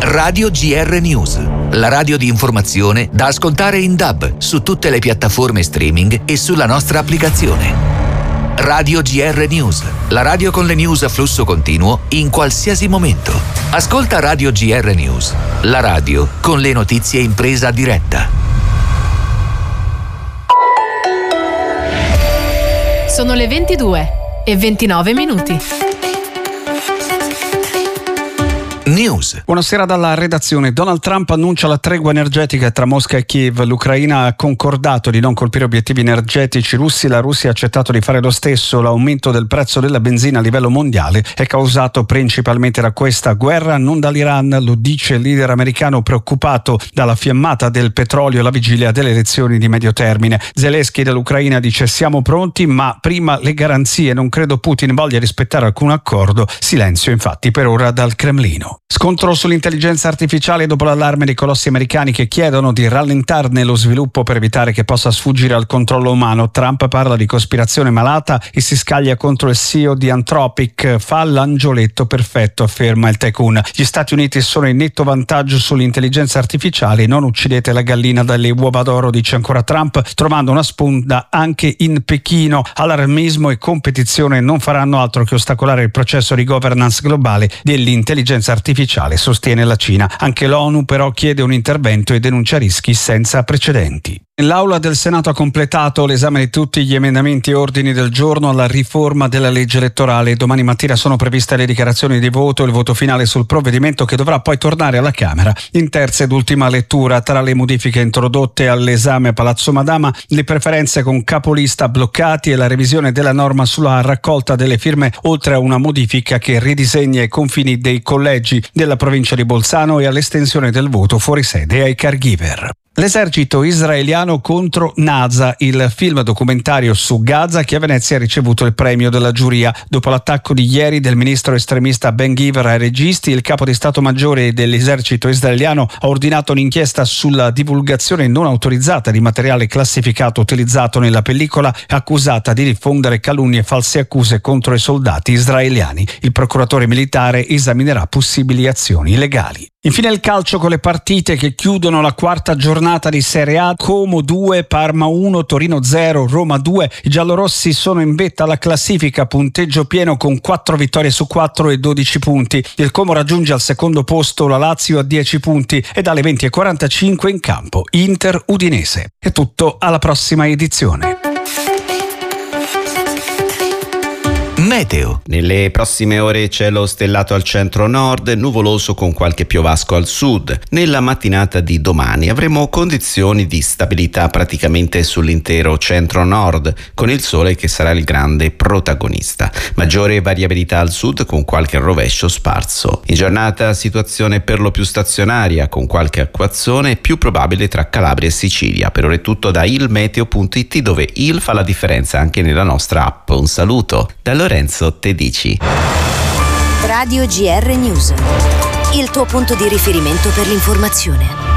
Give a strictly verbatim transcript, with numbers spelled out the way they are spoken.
Radio G R News, la radio di informazione da ascoltare in D A B su tutte le piattaforme streaming e sulla nostra applicazione. Radio G R News, la radio con le news a flusso continuo in qualsiasi momento. Ascolta Radio G R News, la radio con le notizie in presa diretta. Sono le ventidue e ventinove minuti. News. Buonasera dalla redazione. Donald Trump annuncia la tregua energetica tra Mosca e Kiev. L'Ucraina ha concordato di non colpire obiettivi energetici russi. La Russia ha accettato di fare lo stesso. L'aumento del prezzo della benzina a livello mondiale è causato principalmente da questa guerra, non dall'Iran, lo dice il leader americano preoccupato dalla fiammata del petrolio alla vigilia delle elezioni di medio termine. Zelensky dell'Ucraina dice: siamo pronti, ma prima le garanzie. Non credo Putin voglia rispettare alcun accordo. Silenzio infatti per ora dal Cremlino. Scontro sull'intelligenza artificiale dopo l'allarme dei colossi americani che chiedono di rallentarne lo sviluppo per evitare che possa sfuggire al controllo umano. Trump parla di cospirazione malata e si scaglia contro il C E O di Anthropic. Fa l'angioletto perfetto, afferma il tycoon. Gli Stati Uniti sono in netto vantaggio sull'intelligenza artificiale. Non uccidete la gallina dalle uova d'oro, dice ancora Trump, trovando una sponda anche in Pechino. Allarmismo e competizione non faranno altro che ostacolare il processo di governance globale dell'intelligenza artificiale, sostiene la Cina. Anche l'ONU però chiede un intervento e denuncia rischi senza precedenti. L'Aula del Senato ha completato l'esame di tutti gli emendamenti e ordini del giorno alla riforma della legge elettorale. Domani mattina sono previste le dichiarazioni di voto e il voto finale sul provvedimento, che dovrà poi tornare alla Camera in terza ed ultima lettura. Tra le modifiche introdotte all'esame a Palazzo Madama, le preferenze con capolista bloccati e la revisione della norma sulla raccolta delle firme, oltre a una modifica che ridisegna i confini dei collegi della provincia di Bolzano e all'estensione del voto fuori sede ai caregiver. L'esercito israeliano contro Naza, il film documentario su Gaza che a Venezia ha ricevuto il premio della giuria. Dopo l'attacco di ieri del ministro estremista Ben Gvir ai registi, il capo di Stato Maggiore dell'esercito israeliano ha ordinato un'inchiesta sulla divulgazione non autorizzata di materiale classificato utilizzato nella pellicola, accusata di diffondere calunnie e false accuse contro i soldati israeliani. Il procuratore militare esaminerà possibili azioni legali. Infine il calcio con le partite che chiudono la quarta giornata di Serie A. Como due, Parma uno, Torino zero, Roma due. I giallorossi sono in vetta alla classifica, punteggio pieno con quattro vittorie su quattro e dodici punti. Il Como raggiunge al secondo posto la Lazio a dieci punti e dalle venti e quarantacinque in campo Inter Udinese. È tutto, alla prossima edizione. Meteo. Nelle prossime ore cielo stellato al centro-nord, nuvoloso con qualche piovasco al sud. Nella mattinata di domani avremo condizioni di stabilità praticamente sull'intero centro-nord, con il sole che sarà il grande protagonista. Maggiore variabilità al sud con qualche rovescio sparso. In giornata situazione per lo più stazionaria, con qualche acquazzone più probabile tra Calabria e Sicilia. Per ora è tutto da ilmeteo punto it, dove il fa la differenza anche nella nostra app. Un saluto da Lorenzo Tedici. Radio G R News, il tuo punto di riferimento per l'informazione.